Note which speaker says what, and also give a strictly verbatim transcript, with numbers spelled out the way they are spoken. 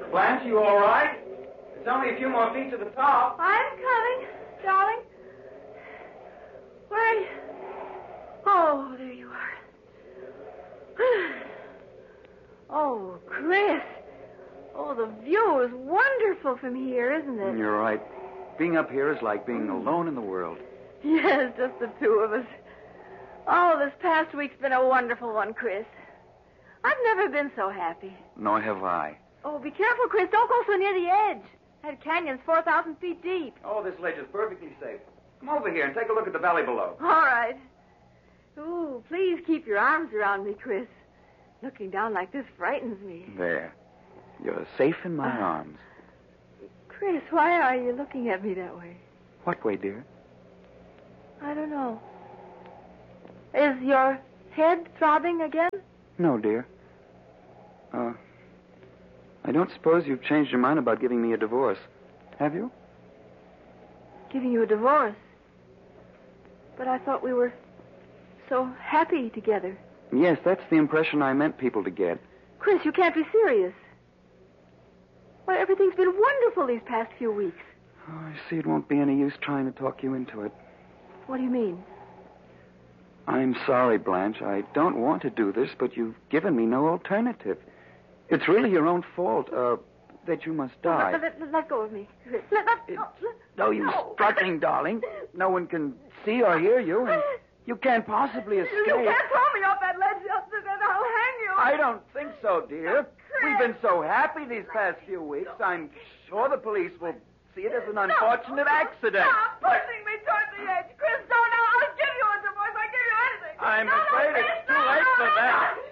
Speaker 1: Blanche, you all right? It's only a few more feet to the top.
Speaker 2: I'm coming, darling. Where are you? Oh, there you are. Oh, Chris. Oh, the view is wonderful from here, isn't it?
Speaker 3: You're right. Being up here is like being alone in the world.
Speaker 2: Yes, just the two of us. Oh, this past week's been a wonderful one, Chris. I've never been so happy.
Speaker 3: Nor have I.
Speaker 2: Oh, be careful, Chris. Don't go so near the edge. That canyon's four thousand feet deep.
Speaker 1: Oh, this ledge is perfectly safe. Come over here and take a look at the valley below.
Speaker 2: All right. Ooh, please keep your arms around me, Chris. Looking down like this frightens me.
Speaker 3: There. You're safe in my
Speaker 2: Uh,
Speaker 3: arms.
Speaker 2: Chris, why are you looking at me that way?
Speaker 3: What way, dear?
Speaker 2: I don't know. Is your head throbbing again?
Speaker 3: No, dear. Uh, I don't suppose you've changed your mind about giving me a divorce, have you?
Speaker 2: Giving you a divorce? But I thought we were so happy together.
Speaker 3: Yes, that's the impression I meant people to get.
Speaker 2: Chris, you can't be serious. Why, everything's been wonderful these past few weeks.
Speaker 3: Oh, I see it won't be any use trying to talk you into it.
Speaker 2: What do you mean?
Speaker 3: I'm sorry, Blanche. I don't want to do this, but you've given me no alternative. It's really your own fault, uh, that you must die.
Speaker 2: Let, let, let go of me. Chris. Let, let,
Speaker 3: It's
Speaker 2: no, let,
Speaker 3: no use
Speaker 2: no.
Speaker 3: struggling, darling. No one can see or hear you, and you can't possibly escape.
Speaker 2: You can't throw me off that ledge, Justin, and I'll hang you.
Speaker 3: I don't think so, dear.
Speaker 2: Chris.
Speaker 3: We've been so happy these past few weeks. I'm sure the police will see it as an unfortunate
Speaker 2: no.
Speaker 3: accident.
Speaker 2: Stop pushing me toward the edge. Chris, don't. I'll give you a divorce. I'll give you anything.
Speaker 3: I'm
Speaker 2: no,
Speaker 3: afraid
Speaker 2: no,
Speaker 3: it's
Speaker 2: Chris,
Speaker 3: too
Speaker 2: no,
Speaker 3: late
Speaker 2: no,
Speaker 3: for
Speaker 2: no,
Speaker 3: that.
Speaker 2: no.